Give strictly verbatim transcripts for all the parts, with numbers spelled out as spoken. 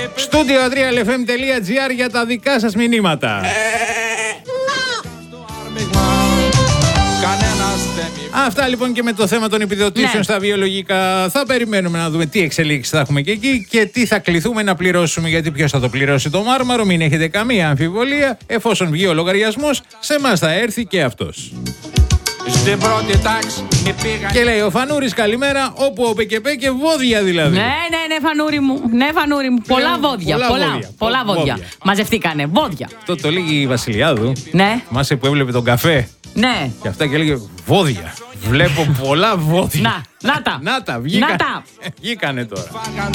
Στούντιο τρία ελ εφ εμ τελεία τζι άρ για τα δικά σας μηνύματα. Αυτά λοιπόν και με το θέμα των επιδοτήσεων ναι. στα βιολογικά. Θα περιμένουμε να δούμε τι εξελίξεις θα έχουμε και εκεί και τι θα κληθούμε να πληρώσουμε. Γιατί ποιος θα το πληρώσει το μάρμαρο, μην έχετε καμία αμφιβολία. Εφόσον βγει ο λογαριασμός, σε εμάς θα έρθει και αυτός. Στην πρώτη τάξη πήγα... Και λέει ο Φανούρης καλημέρα, όπου ο Πεκεπέ και βόδια δηλαδή. Ναι, ναι, ναι, Φανούρη μου. Ναι, Φανούρη μου. Πολλά βόδια. Πολλά, πολλά, βόδια. πολλά βόδια. βόδια. Μαζευτήκανε. Βόδια. Αυτό το λέγει η Βασιλιάδου. Ναι. Θυμάσαι που έβλεπε τον καφέ. Ναι. Και αυτά και έλεγε βόδια. Βλέπω πολλά βόδια. Να, να τα. Να τα, βγήκαν. Να τα. Βγήκανε τώρα.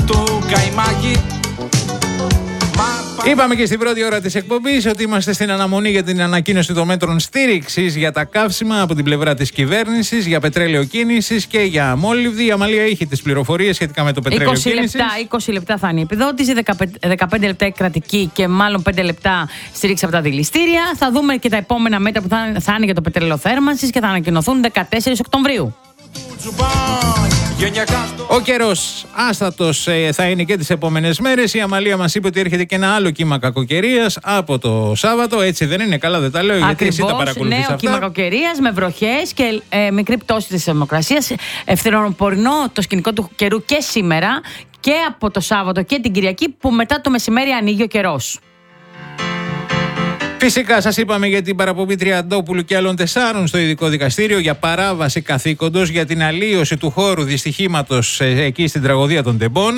Είπαμε και στην πρώτη ώρα της εκπομπής ότι είμαστε στην αναμονή για την ανακοίνωση των μέτρων στήριξης για τα καύσιμα από την πλευρά της κυβέρνησης, για πετρέλαιο κίνησης και για αμόλυβδη. Η Αμαλία είχε τις πληροφορίες σχετικά με το πετρέλαιο είκοσι κίνησης. Λεπτά, είκοσι λεπτά θα είναι η επιδότηση, δεκαπέντε λεπτά η κρατική και μάλλον πέντε λεπτά στήριξη από τα δηληστήρια. Θα δούμε και τα επόμενα μέτρα που θα, θα είναι για το πετρέλαιο θέρμανσης και θα ανακοινωθούν δεκατέσσερις Οκτωβρίου. Ο καιρός άστατος ε, θα είναι και τις επόμενες μέρες. Η Αμαλία μας είπε ότι έρχεται και ένα άλλο κύμα κακοκαιρίας από το Σάββατο. Έτσι δεν είναι, καλά δεν τα λέω. Ακριβώς, γιατί εσύ τα παρακολουθείς αυτά. Νέο κύμα κακοκαιρίας με βροχές και ε, μικρή πτώση της θερμοκρασίας. Ευθεροπορεινό το σκηνικό του καιρού και σήμερα και από το Σάββατο και την Κυριακή, που μετά το μεσημέρι ανοίγει ο καιρός. Φυσικά σας είπαμε για την παραπομπή Τριαντόπουλου και άλλων τεσσάρων στο ειδικό δικαστήριο για παράβαση καθήκοντος για την αλλίωση του χώρου δυστυχήματος εκεί στην τραγωδία των Τεμπών.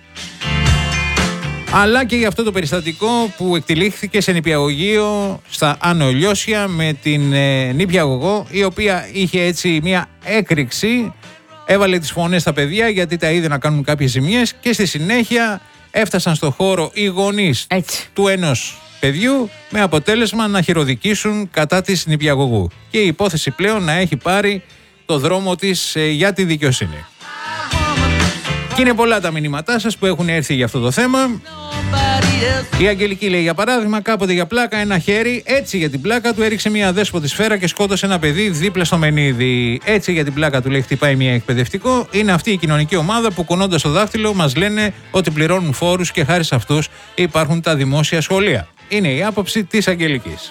Αλλά και για αυτό το περιστατικό που εκτελήχθηκε σε νηπιαγωγείο στα Άνω Ηλιώσια με την ε, νηπιαγωγό, η οποία είχε έτσι μια έκρηξη, έβαλε τις φωνές στα παιδιά γιατί τα είδε να κάνουν κάποιες ζημιές και στη συνέχεια έφτασαν στο χώρο οι γονείς έτσι. του ενός παιδιού με αποτέλεσμα να χειροδικήσουν κατά της νηπιαγωγού και η υπόθεση πλέον να έχει πάρει το δρόμο της ε, για τη δικαιοσύνη. Και είναι πολλά τα μηνύματά σας που έχουν έρθει για αυτό το θέμα. Η Αγγελική λέει για παράδειγμα, κάποτε για πλάκα ένα χέρι έτσι για την πλάκα του έριξε μια αδέσποτη σφαίρα και σκότωσε ένα παιδί δίπλα στο μενίδι. Έτσι για την πλάκα του λέει χτυπάει μια εκπαιδευτικό. Είναι αυτή η κοινωνική ομάδα που κουνώντας το δάχτυλο μας λένε ότι πληρώνουν φόρους και χάρη σε αυτούς υπάρχουν τα δημόσια σχολεία. Είναι η άποψη της Αγγελικής.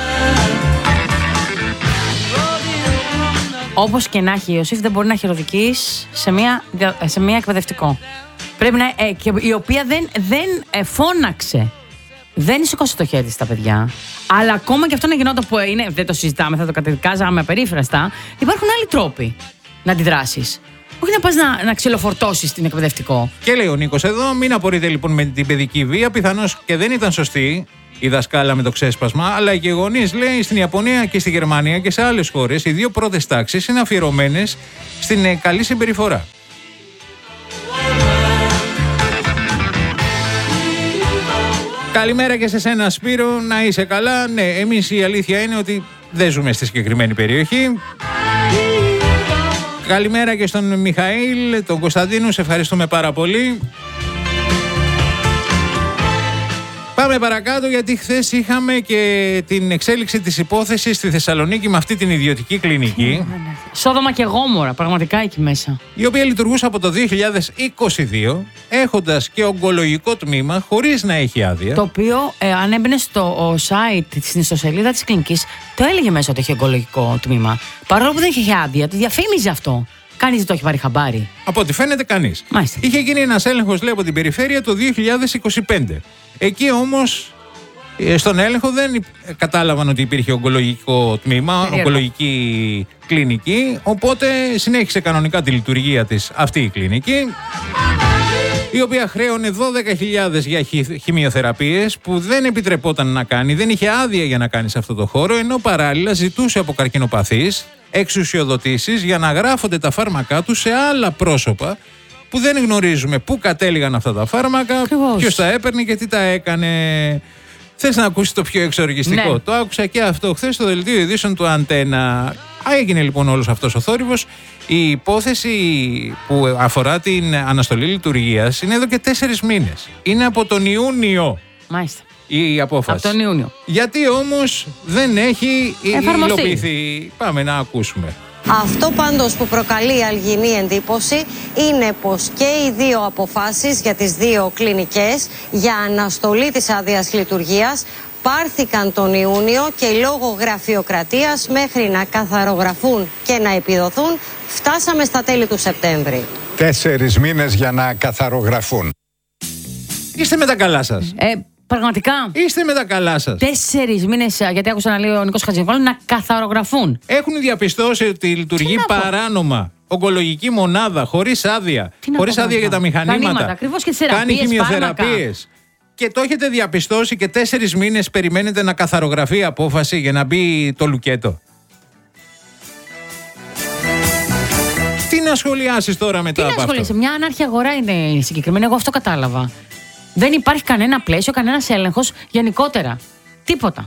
Όπως και να έχει, η Ιωσήφ δεν μπορεί να χειροδικείς σε μια, σε μια εκπαιδευτικό. Πρέπει να, ε, και η οποία δεν, δεν ε, φώναξε. Δεν σηκώσε το χέρι στα παιδιά. Αλλά ακόμα και αυτό να γινόταν που είναι, δεν το συζητάμε, θα το καταδικάζαμε απερίφραστα. Υπάρχουν άλλοι τρόποι να αντιδράσεις. Όχι να πας να, να ξυλοφορτώσεις την εκπαιδευτικό. Και λέει ο Νίκος εδώ, μην απορείτε λοιπόν με την παιδική βία. Πιθανώς και δεν ήταν σωστή η δασκάλα με το ξέσπασμα, αλλά οι γονείς, λέει, στην Ιαπωνία και στη Γερμανία και σε άλλες χώρες, οι δύο πρώτες τάξεις είναι αφιερωμένες στην ε, καλή συμπεριφορά. Καλημέρα και σε σένα Σπύρο, να είσαι καλά. Ναι, εμείς η αλήθεια είναι ότι δεν ζούμε στη συγκεκριμένη περιοχή. Καλημέρα και στον Μιχαήλ, τον Κωνσταντίνο, σε ευχαριστούμε πάρα πολύ. Πάμε παρακάτω γιατί χθες είχαμε και την εξέλιξη της υπόθεσης στη Θεσσαλονίκη με αυτή την ιδιωτική κλινική. Σόδομα και Γόμορα, πραγματικά εκεί μέσα. Η οποία λειτουργούσε από το δύο χιλιάδες είκοσι δύο έχοντας και ογκολογικό τμήμα χωρίς να έχει άδεια. Το οποίο ε, αν έμπαινε στο site, στην ιστοσελίδα της κλινικής, το έλεγε μέσα ότι έχει ογκολογικό τμήμα. Παρόλο που δεν είχε άδεια, το διαφήμιζε αυτό. Κανείς δεν το έχει πάρει χαμπάρι. Από ό,τι φαίνεται κανείς. Μάλιστα. Είχε γίνει ένας έλεγχος, λέει, από την περιφέρεια το δύο χιλιάδες είκοσι πέντε. Εκεί όμως στον έλεγχο δεν κατάλαβαν ότι υπήρχε ογκολογικό τμήμα, Περίεργο. ογκολογική κλινική, οπότε συνέχισε κανονικά τη λειτουργία της αυτή η κλινική, η οποία χρέωνε δώδεκα χιλιάδες για χημειοθεραπείες που δεν επιτρεπόταν να κάνει, δεν είχε άδεια για να κάνει σε αυτό το χώρο, ενώ παράλληλα ζητούσε από καρκινοπαθείς εξουσιοδοτήσεις για να γράφονται τα φάρμακά τους σε άλλα πρόσωπα που δεν γνωρίζουμε πού κατέληγαν αυτά τα φάρμακα, ποιος τα έπαιρνε και τι τα έκανε. Θες να ακούσεις το πιο εξοργιστικό? Ναι. Το άκουσα και αυτό χθες στο δελτίο ειδήσεων του Αντένα. Έγινε λοιπόν όλος αυτός ο θόρυβος. Η υπόθεση που αφορά την αναστολή λειτουργίας είναι εδώ και τέσσερις μήνες. Είναι από τον Ιούνιο. Μάλιστα. Η απόφαση. Από τον Ιούνιο. Γιατί όμως δεν έχει εφαρμοστεί. υλοποιηθεί? Πάμε να ακούσουμε. Αυτό πάντως που προκαλεί αλγινή εντύπωση είναι πως και οι δύο αποφάσεις για τις δύο κλινικές για αναστολή της άδειας λειτουργίας πάρθηκαν τον Ιούνιο και λόγω γραφειοκρατίας μέχρι να καθαρογραφούν και να επιδοθούν φτάσαμε στα τέλη του Σεπτέμβρη. Τέσσερις μήνες για να καθαρογραφούν. Είστε με τα καλά σας. Ε, πραγματικά. Είστε με τα καλά σας. Τέσσερις μήνες, γιατί άκουσα να λέει ο Νίκος Χατζηβόλου, να καθαρογραφούν. Έχουν διαπιστώσει ότι λειτουργεί παράνομα ογκολογική μονάδα, χωρίς άδεια. Χωρίς άδεια για τα μηχανήματα. Ακριβώς, και τις θεραπείες, κάνει χημειοθεραπείες. Και το έχετε διαπιστώσει και τέσσερις μήνες περιμένετε να καθαρογραφεί η απόφαση για να μπει το λουκέτο. Τι να σχολιάσεις τώρα μετά από αυτό? Τι να σχολιάσεις, μια ανάρχια αγορά είναι συγκεκριμένη, εγώ αυτό κατάλαβα. Δεν υπάρχει κανένα πλαίσιο, κανένας έλεγχος γενικότερα. Τίποτα.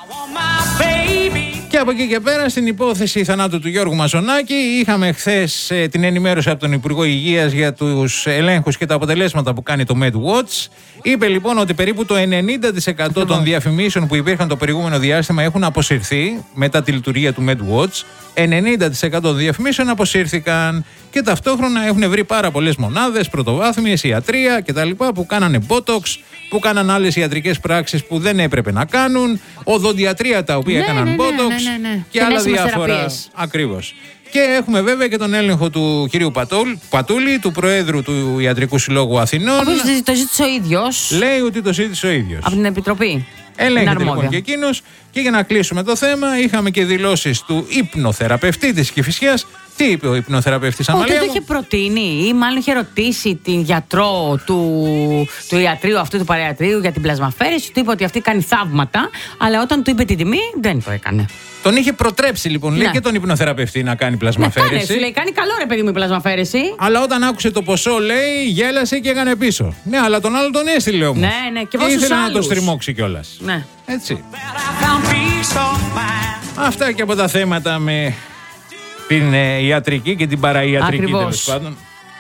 Και από εκεί και πέρα, στην υπόθεση θανάτου του Γιώργου Μαζονάκη, είχαμε χθες ε, την ενημέρωση από τον Υπουργό Υγείας για τους ελέγχους και τα αποτελέσματα που κάνει το MedWatch. Είπε λοιπόν ότι περίπου το ενενήντα τοις εκατό των διαφημίσεων που υπήρχαν το προηγούμενο διάστημα έχουν αποσυρθεί μετά τη λειτουργία του MedWatch. ενενήντα τοις εκατό των διαφημίσεων αποσύρθηκαν και ταυτόχρονα έχουν βρει πάρα πολλές μονάδες, πρωτοβάθμιες, ιατρία κτλ. Που κάνανε Botox, που κάναν άλλες ιατρικές πράξεις που δεν έπρεπε να κάνουν, οδοντιατρία τα οποία ναι, έκαναν ναι, ναι, Botox ναι, ναι, ναι. και, και άλλα διάφορα. Ακριβώς. Και έχουμε βέβαια και τον έλεγχο του κυρίου Πατούλ, Πατούλη, του Προέδρου του Ιατρικού Συλλόγου Αθηνών. Ο οποίος το ζήτησε ο ίδιος. Λέει ότι το ζήτησε ο ίδιος. Από την Επιτροπή. Ελέγχεται λοιπόν και εκείνος. Και για να κλείσουμε το θέμα, είχαμε και δηλώσεις του υπνοθεραπευτή της Κηφισιάς. Τι είπε ο υπνοθεραπευτής, Αμαλία? Ότι το είχε προτείνει ή μάλλον είχε ρωτήσει την γιατρό του, του ιατρίου αυτού του παριατρίου για την πλασμαφέρηση. Του είπε ότι αυτή κάνει θαύματα, αλλά όταν του είπε την τιμή δεν το έκανε. Τον είχε προτρέψει λοιπόν, ναι, λέει, και τον υπνοθεραπευτή να κάνει πλασμαφέρηση. Ναι, κάνε, σου λέει, κάνει καλό ρε παιδί μου η πλασμαφέρηση. Αλλά όταν άκουσε το ποσό, λέει, γέλασε και έκανε πίσω. Ναι, αλλά τον άλλο τον έστειλε όμως. Ναι, ναι, και, και ήθελε να το στριμώξει κιόλας. Ναι. Έτσι. Αυτά και από τα θέματα με την ε, ιατρική και την παραϊατρική, τέλος πάντων.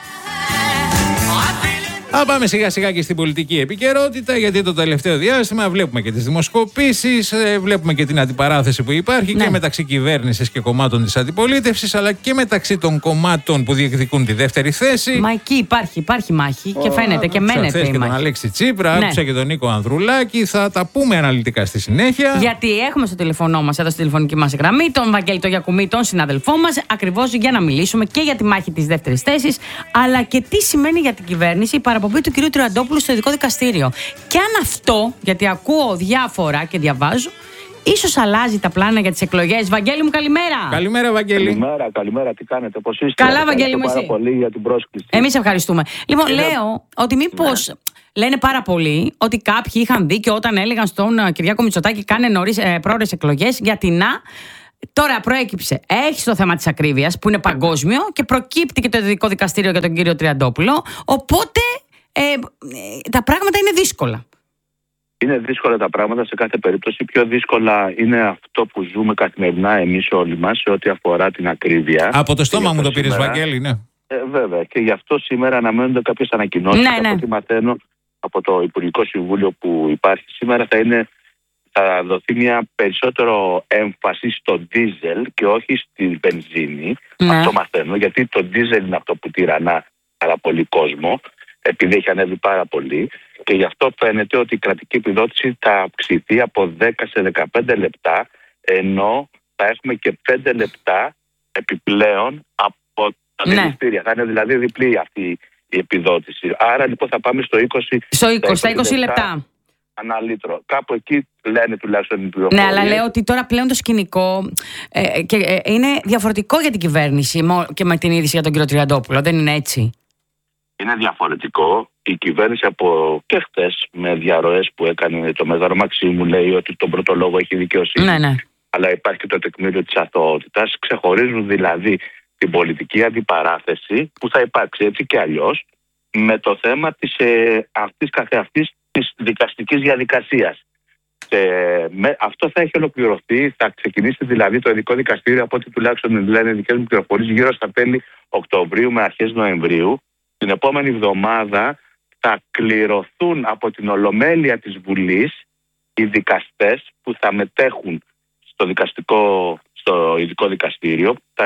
Α, πάμε σιγά σιγά και στην πολιτική επικαιρότητα, γιατί το τελευταίο διάστημα βλέπουμε και τις δημοσκοπήσεις, βλέπουμε και την αντιπαράθεση που υπάρχει, ναι, και μεταξύ κυβέρνησης και κομμάτων της αντιπολίτευσης, αλλά και μεταξύ των κομμάτων που διεκδικούν τη δεύτερη θέση. Μα εκεί υπάρχει, υπάρχει μάχη και φαίνεται και μένεται η μάχη. Και τον Αλέξη Τσίπρα, ναι, άκουσα και τον Νίκο Ανδρουλάκη, θα τα πούμε αναλυτικά στη συνέχεια. Γιατί έχουμε στο τηλεφωνό μας, εδώ στη τηλεφωνική μας γραμμή, τον Βαγγέλη τον Γιακουμί, τον συναδελφό μας, ακριβώς για να μιλήσουμε και για τη μάχη της δεύτερης θέσης, αλλά και τι σημαίνει για την κυβέρνηση η παραπομπή του κυρίου Τριαντόπουλου στο ειδικό δικαστήριο. Και αν αυτό, γιατί ακούω διάφορα και διαβάζω, ίσως αλλάζει τα πλάνα για τις εκλογές. Βαγγέλη μου, καλημέρα. Καλημέρα, Βαγγέλη. Καλημέρα, καλημέρα, τι κάνετε, πώς είστε? Καλά, Βαγγέλη μου, εσύ? Πάρα πολύ για την πρόσκληση. Εμείς ευχαριστούμε. Λοιπόν, Είναι... λέω ότι μήπως, ναι, λένε πάρα πολλοί ότι κάποιοι είχαν δίκιο όταν έλεγαν στον Κυριάκο Μητσοτάκη κάνε νωρίς ε, πρόορες εκλογές, γιατί να. Τώρα προέκυψε, έχει το θέμα της ακρίβειας που είναι παγκόσμιο και προκύπτει και το ειδικό δικαστήριο για τον κύριο Τριαντόπουλο. Οπότε ε, ε, τα πράγματα είναι δύσκολα. Είναι δύσκολα τα πράγματα σε κάθε περίπτωση. Πιο δύσκολα είναι αυτό που ζούμε καθημερινά εμείς όλοι μας σε ό,τι αφορά την ακρίβεια. Από το στόμα μου το πήρες, Βαγγέλη, ναι. Ε, βέβαια. Και γι' αυτό σήμερα αναμένονται κάποιες ανακοινώσεις. Ναι, ναι. ναι. Από ό,τι μαθαίνω από το Υπουργικό Συμβούλιο που υπάρχει σήμερα θα είναι. Θα δοθεί μια περισσότερο έμφαση στο ντίζελ και όχι στη βενζίνη. Ναι. Αυτό μαθαίνω, γιατί το ντίζελ είναι αυτό που τυραννά πάρα πολύ κόσμο, επειδή έχει ανέβει πάρα πολύ. Και γι' αυτό φαίνεται ότι η κρατική επιδότηση θα αυξηθεί από δέκα σε δεκαπέντε λεπτά, ενώ θα έχουμε και πέντε λεπτά επιπλέον από τα δηληστήρια. Ναι. Θα είναι δηλαδή διπλή αυτή η επιδότηση. Άρα λοιπόν θα πάμε στο είκοσι, στο είκοσι, στα είκοσι λεπτά. Ανά λίτρο. Κάπου εκεί λένε τουλάχιστον οι πληροφορίες. Ναι, αλλά λέω ότι τώρα πλέον το σκηνικό ε, και, ε, είναι διαφορετικό για την κυβέρνηση και με την είδηση για τον κύριο Τριαντόπουλο. Δεν είναι έτσι? Είναι διαφορετικό. Η κυβέρνηση από και χτες με διαρροές που έκανε το Μέγαρο Μαξίμου λέει ότι τον πρώτο λόγο έχει δικαιοσύνη. Ναι, ναι. Αλλά υπάρχει και το τεκμήριο της αθωότητας. Ξεχωρίζουν δηλαδή την πολιτική αντιπαράθεση που θα υπάρξει έτσι και αλλιώς με το θέμα της ε, αυτής καθεαυτής της δικαστικής διαδικασίας. Και με, αυτό θα έχει ολοκληρωθεί, θα ξεκινήσει δηλαδή το ειδικό δικαστήριο, από ό,τι τουλάχιστον λένε δικές μου πληροφορίες, γύρω στα τέλη Οκτωβρίου με αρχές Νοεμβρίου. Την επόμενη εβδομάδα θα κληρωθούν από την Ολομέλεια της Βουλής οι δικαστές που θα μετέχουν στο, δικαστικό, στο ειδικό δικαστήριο. Θα είναι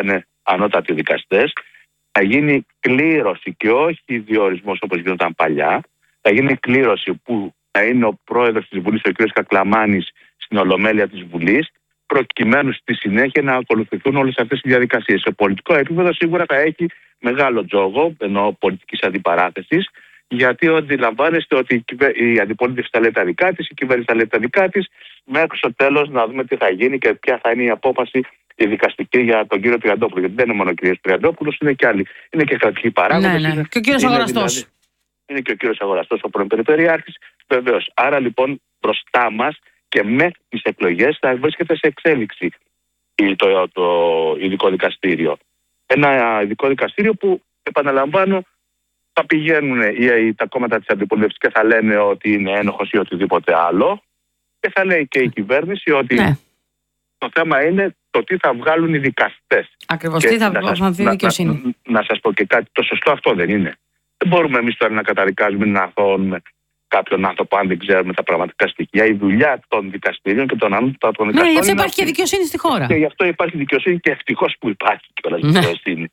ανώτατοι δικαστές. Θα γίνει κλήρωση και όχι διορισμός όπως γινόταν παλιά. Θα γίνει κλήρωση που θα είναι ο πρόεδρος της Βουλής, ο κ. Κακλαμάνης, στην Ολομέλεια της Βουλής, προκειμένου στη συνέχεια να ακολουθηθούν όλες αυτές οι διαδικασίες. Σε πολιτικό επίπεδο σίγουρα θα έχει μεγάλο τζόγο, ενώ πολιτικής αντιπαράθεσης, γιατί αντιλαμβάνεστε ότι η αντιπολίτευση θα λέει τα δικά της, η κυβέρνηση θα λέει τα δικά της, μέχρι στο τέλος να δούμε τι θα γίνει και ποια θα είναι η απόφαση η δικαστική για τον κύριο Τριαντόπουλο. Γιατί δεν είναι μόνο ο κύριος Τριαντόπουλος, είναι και άλλοι. Είναι και κρατικοί παράγοντες. Ναι, ναι. Είναι, και ο κύριος Αγοραστός. Δηλαδή, είναι και ο κύριος Αγοραστός, ο πρώην Περιφερειάρχης. Βεβαίως. Άρα λοιπόν μπροστά μας και μέχρι τις εκλογές θα βρίσκεται σε εξέλιξη το, το, το ειδικό δικαστήριο. Ένα ειδικό δικαστήριο που, επαναλαμβάνω, θα πηγαίνουν οι, τα κόμματα της αντιπολίτευσης και θα λένε ότι είναι ένοχος ή οτιδήποτε άλλο, και θα λέει και η κυβέρνηση ότι ναι. το θέμα είναι το τι θα βγάλουν οι δικαστές. Ακριβώς, τι θα βγάλουν η δικαιοσύνη. Να, να, να σας πω και κάτι, το σωστό αυτό δεν είναι. Δεν μπορούμε εμείς τώρα να καταδικάζουμε, να αθώουμε κάποιον άνθρωπο αν δεν ξέρουμε τα πραγματικά στοιχεία. Η δουλειά των δικαστηρίων και των ανώτατων δικαστών. Ναι, γι' αυτό υπάρχει και δικαιοσύνη στη χώρα. Και γι' αυτό υπάρχει δικαιοσύνη και ευτυχώς που υπάρχει κιόλας δικαιοσύνη.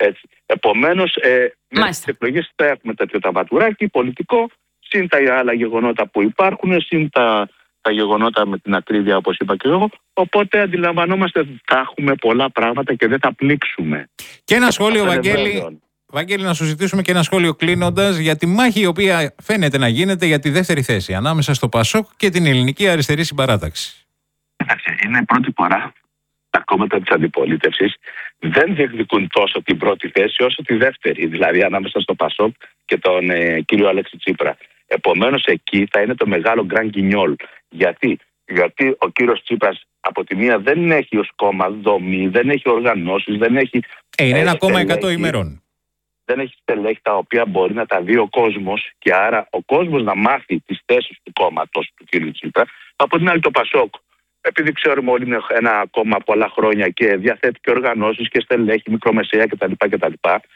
Επομένως, ε, μέχρι τις εκλογές θα έχουμε τέτοιο ταβατουράκι πολιτικό, συν τα άλλα γεγονότα που υπάρχουν, συν τα, τα γεγονότα με την ακρίβεια όπως είπα και εγώ. Οπότε αντιλαμβανόμαστε ότι θα έχουμε πολλά πράγματα και δεν θα πλήξουμε. Και ένα σχόλιο, Βαγγέλη. Βαγγέλη, να σου ζητήσουμε και ένα σχόλιο κλείνοντας για τη μάχη η οποία φαίνεται να γίνεται για τη δεύτερη θέση ανάμεσα στο ΠΑΣΟΚ και την Ελληνική Αριστερή Συμπαράταξη. Είναι η πρώτη φορά τα κόμματα της αντιπολίτευσης δεν διεκδικούν τόσο την πρώτη θέση όσο τη δεύτερη, δηλαδή ανάμεσα στο ΠΑΣΟΚ και τον ε, κύριο Αλέξη Τσίπρα. Επομένως εκεί θα είναι το μεγάλο γκραν γκινιόλ. Γιατί? Γιατί ο κύριος Τσίπρας από τη μία δεν έχει ως κόμμα δομή, δεν έχει οργανώσεις, δεν έχει... Ε, είναι ένα κόμμα εκατό ημερών. Δεν έχει στελέχη τα οποία μπορεί να τα δει ο κόσμος και άρα ο κόσμος να μάθει τις θέσεις του κόμματος του κ. Τσίπρα. Από την άλλη το ΠΑΣΟΚ, επειδή ξέρουμε όλοι είναι ένα κόμμα πολλά χρόνια και διαθέτει και οργανώσεις και στελέχη, μικρομεσαία κτλ. κτλ.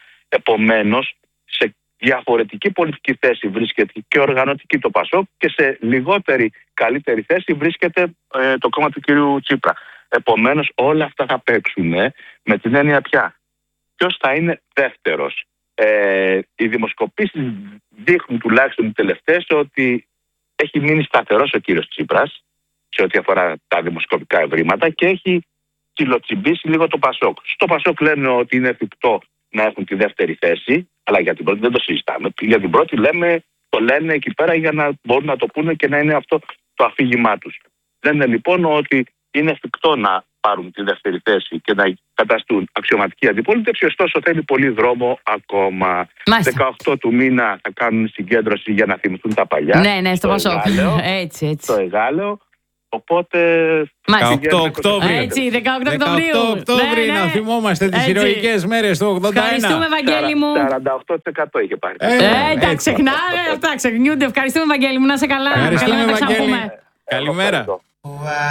Επομένως, σε διαφορετική πολιτική θέση βρίσκεται και οργανωτική το ΠΑΣΟΚ και σε λιγότερη καλύτερη θέση βρίσκεται ε, το κόμμα του κ. Τσίπρα. Επομένως, όλα αυτά θα παίξουν ε, με την έννοια πια. Ποιος θα είναι δεύτερος. Ε, οι δημοσκοπήσεις δείχνουν τουλάχιστον οι τελευταίες ότι έχει μείνει σταθερός ο κύριος Τσίπρας σε ό,τι αφορά τα δημοσκοπικά ευρήματα και έχει κυλοτσιμπήσει λίγο το ΠΑΣΟΚ. Στο ΠΑΣΟΚ λένε ότι είναι εφικτό να έχουν τη δεύτερη θέση, αλλά για την πρώτη δεν το συζητάμε. Για την πρώτη λέμε, το λένε εκεί πέρα για να μπορούν να το πούνε και να είναι αυτό το αφήγημά τους. Λένε λοιπόν ότι είναι εφικτό να πάρουν τη δεύτερη θέση και να καταστούν αξιωματική αντιπολίτευση, ωστόσο θέλει πολύ δρόμο ακόμα. Μάλιστα. δεκαοκτώ του μήνα θα κάνουν συγκέντρωση για να θυμηθούν τα παλιά. Ναι, ναι, στο ΠΑΣΟΚ. Έτσι, έτσι. Το Εγάλεο. Οπότε. δεκαοκτώ Οκτώβρη. Έτσι, δεκαοκτώ Οκτωβρίου. δεκαοκτώ Οκτώβρη, ναι, ναι. Να θυμόμαστε τις ηρωικές μέρες του ογδόντα ένα. Ευχαριστούμε, Βαγγέλη μου. σαράντα οκτώ τοις εκατό είχε πάρει. Ε, εντάξει, ξεχνάμε. Αυτά ξεχνιούνται. Ευχαριστούμε, Βαγγέλη μου. Να είσαι καλά. Ευχαριστούμε, Καλά να τα Βαγγέλη. ξαναπούμε. Καλημέρα.